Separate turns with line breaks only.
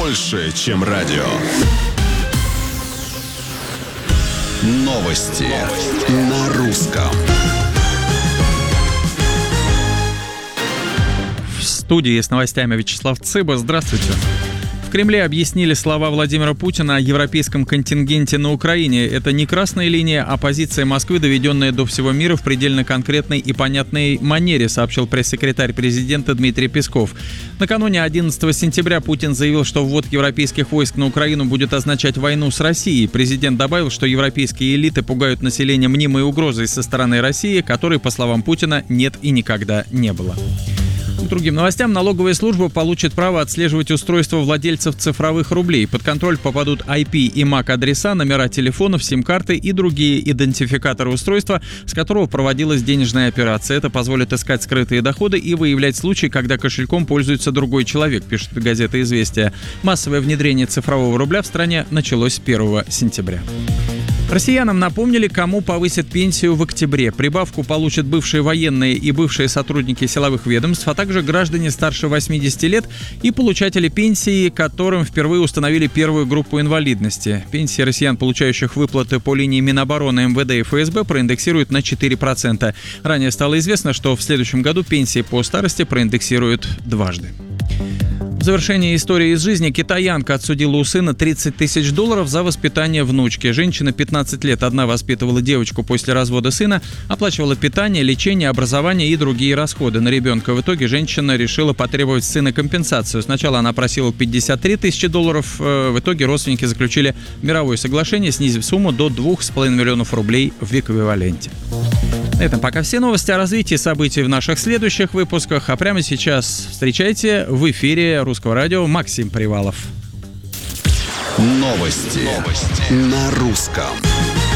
больше, чем радио. Новости на русском.
В студии с новостями Вячеслав Цыба. Здравствуйте. В Кремле объяснили слова Владимира Путина о европейском контингенте на Украине. Это не красная линия, а позиция Москвы, доведенная до всего мира в предельно конкретной и понятной манере, сообщил пресс-секретарь президента Дмитрий Песков. Накануне 11 сентября Путин заявил, что ввод европейских войск на Украину будет означать войну с Россией. Президент добавил, что европейские элиты пугают население мнимой угрозой со стороны России, которой, по словам Путина, нет и никогда не было. К другим новостям. Налоговая служба получит право отслеживать устройства владельцев цифровых рублей. Под контроль попадут IP и MAC-адреса, номера телефонов, сим-карты и другие идентификаторы устройства, с которого проводилась денежная операция. Это позволит искать скрытые доходы и выявлять случаи, когда кошельком пользуется другой человек, пишет газета «Известия». Массовое внедрение цифрового рубля в стране началось 1 сентября. Россиянам напомнили, кому повысят пенсию в октябре. Прибавку получат бывшие военные и бывшие сотрудники силовых ведомств, а также граждане старше 80 лет и получатели пенсии, которым впервые установили первую группу инвалидности. Пенсии россиян, получающих выплаты по линии Минобороны, МВД и ФСБ, проиндексируют на 4%. Ранее стало известно, что в следующем году пенсии по старости проиндексируют дважды. В завершении истории из жизни китаянка отсудила у сына $30 тысяч за воспитание внучки. Женщина 15 лет одна воспитывала девочку после развода сына, оплачивала питание, лечение, образование и другие расходы на ребенка. В итоге женщина решила потребовать с сына компенсацию. Сначала она просила $53 тысячи, в итоге родственники заключили мировое соглашение, снизив сумму до $2,5 миллионов в эквиваленте. На этом пока все новости. О развитии событий в наших следующих выпусках. А прямо сейчас встречайте в эфире Русского радио Максим Привалов.
Новости на русском.